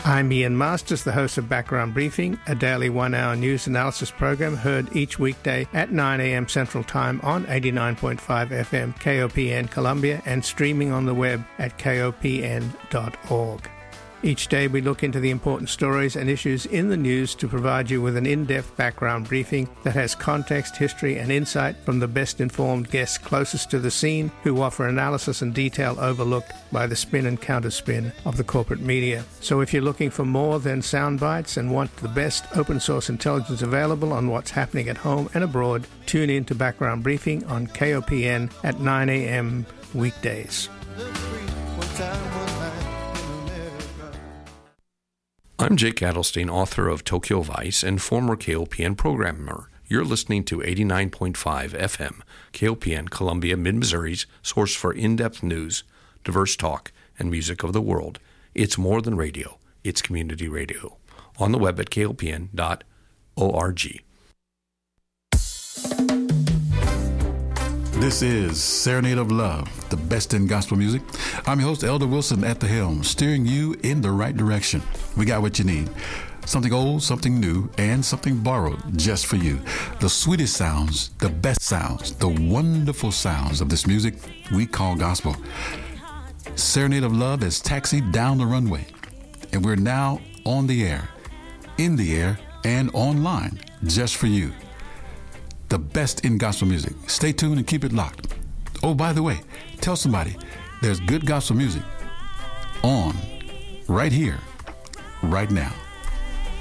I'm Ian Masters, the host of Background Briefing, a daily one-hour news analysis program heard each weekday at 9 a.m. Central Time on 89.5 FM KOPN Columbia and streaming on the web at kopn.org. Each day we look into the important stories and issues in the news to provide you with an in-depth background briefing that has context, history and insight from the best-informed guests closest to the scene who offer analysis and detail overlooked by the spin and counterspin of the corporate media. So if you're looking for more than sound bites and want the best open-source intelligence available on what's happening at home and abroad, tune in to Background Briefing on KOPN at 9 a.m. weekdays. I'm Jake Adelstein, author of Tokyo Vice and former KOPN programmer. You're listening to 89.5 FM, KOPN Columbia, Mid-Missouri's source for in-depth news, diverse talk, and music of the world. It's more than radio. It's community radio. On the web at kopn.org. This is Serenade of Love, the best in gospel music. I'm your host, Elder Wilson, at the helm, steering you in the right direction. We got what you need. Something old, something new, and something borrowed just for you. The sweetest sounds, the best sounds, the wonderful sounds of this music we call gospel. Serenade of Love is taxied down the runway, and we're now on the air, in the air, and online just for you. The best in gospel music. Stay tuned and keep it locked. Oh, by the way, tell somebody there's good gospel music on right here, right now.